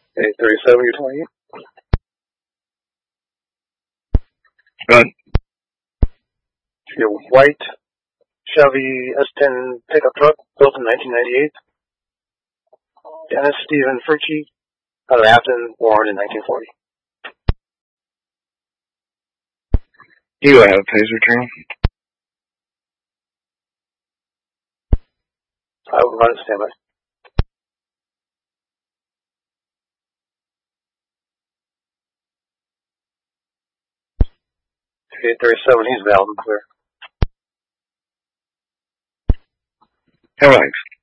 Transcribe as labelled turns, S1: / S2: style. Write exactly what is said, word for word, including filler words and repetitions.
S1: eight thirty-seven, you're twenty-eight.
S2: Good.
S1: Your white Chevy S ten pickup truck, built in nineteen ninety-eight. Dennis Stephen Fritchie, out of Afton, born in nineteen forty.
S2: You have a taser training?
S1: I will run standby. eight thirty-seven, he's valid and clear.
S2: All right.